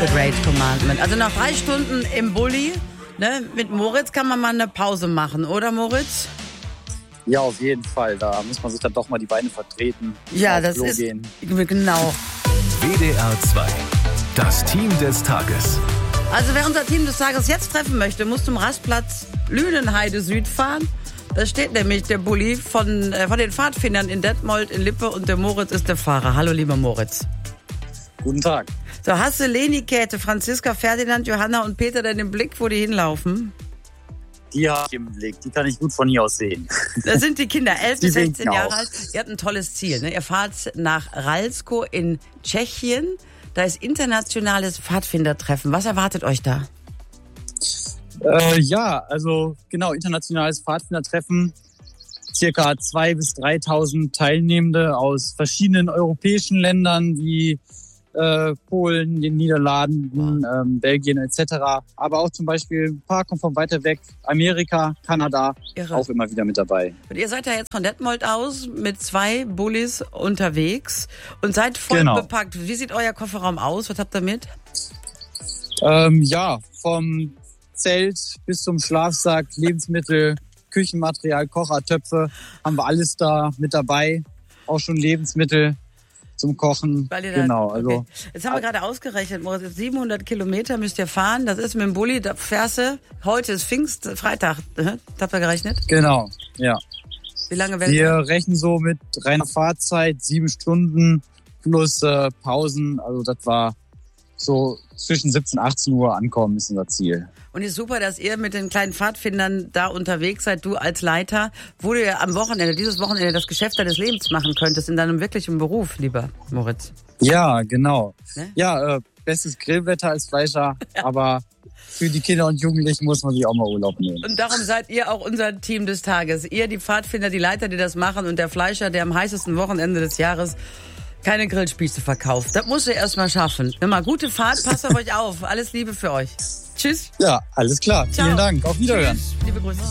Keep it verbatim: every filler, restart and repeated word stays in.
The Great Commandment. Also nach drei Stunden im Bulli, ne, mit Moritz kann man mal eine Pause machen, oder Moritz? Ja, auf jeden Fall. Da muss man sich dann doch mal die Beine vertreten. Ja, das ist gehen. Genau. W D R zwei, das Team des Tages. Also wer unser Team des Tages jetzt treffen möchte, muss zum Rastplatz Lüdenheide Süd fahren. Da steht nämlich der Bulli von, äh, von den Pfadfindern in Detmold, in Lippe, und der Moritz ist der Fahrer. Hallo, lieber Moritz. Guten Tag. So, hast du Leni, Käthe, Franziska, Ferdinand, Johanna und Peter denn im Blick, wo die hinlaufen? Die habe ich im Blick. Die kann ich gut von hier aus sehen. Das sind die Kinder, elf bis sechzehn Jahre auch. alt. Ihr habt ein tolles Ziel, ne? Ihr fahrt nach Ralsko in Tschechien. Da ist internationales Pfadfindertreffen. Was erwartet euch da? Äh, ja, also genau, internationales Pfadfindertreffen. Circa zweitausend bis dreitausend Teilnehmende aus verschiedenen europäischen Ländern wie äh, Polen, den Niederlanden, ähm, Belgien et cetera. Aber auch zum Beispiel ein paar kommen von weiter weg, Amerika, Kanada, Irre. Auch immer wieder mit dabei. Und ihr seid ja jetzt von Detmold aus mit zwei Bullis unterwegs und seid voll Genau. bepackt. Wie sieht euer Kofferraum aus? Was habt ihr mit? Ähm, ja, vom Zelt bis zum Schlafsack, Lebensmittel, Küchenmaterial, Kochertöpfe, haben wir alles da mit dabei. Auch schon Lebensmittel zum Kochen. Weil ihr da, genau, also. Okay. Jetzt haben wir gerade ausgerechnet, Moritz, jetzt siebenhundert Kilometer müsst ihr fahren. Das ist mit dem Bulli, da fährst du, heute ist Pfingst, Freitag. Ne? Habt ihr gerechnet? Genau, ja. Wie lange werden Wir rechnen so mit reiner Fahrzeit, sieben Stunden plus äh, Pausen. Also das war so zwischen siebzehn und achtzehn Uhr ankommen, ist unser Ziel. Und ist super, dass ihr mit den kleinen Pfadfindern da unterwegs seid, du als Leiter, wo du ja am Wochenende, dieses Wochenende, das Geschäft deines Lebens machen könntest, in deinem wirklichen Beruf, lieber Moritz. Ja, genau. Ne? Ja, äh, bestes Grillwetter als Fleischer, ja. Aber für die Kinder und Jugendlichen muss man sich auch mal Urlaub nehmen. Und darum seid ihr auch unser Team des Tages. Ihr, die Pfadfinder, die Leiter, die das machen, und der Fleischer, der am heißesten Wochenende des Jahres keine Grillspieße verkauft. Das musst ihr erst mal schaffen. Immer gute Fahrt, passt auf euch auf. Alles Liebe für euch. Tschüss. Ja, alles klar. Ciao. Vielen Dank. Auf Wiederhören. Tschüss. Liebe Grüße.